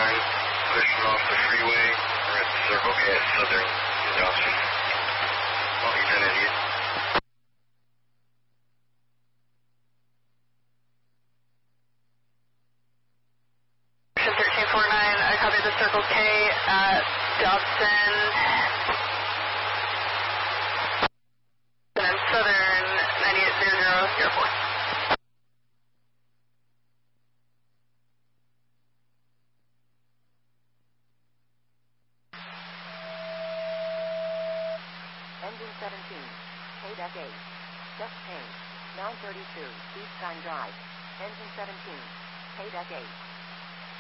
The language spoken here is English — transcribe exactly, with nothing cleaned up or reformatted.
nine, pushing off the freeway. We're at Circle K at Southern in Dawson. I'll be ten idiot. thirteen forty-nine, I copy the Circle K at Dobson. And then Southern ninety-eight zero zero zero four. Engine seventeen, K deck eight, just change, nine thirty-two, East Time Drive. Engine seventeen, K deck eight.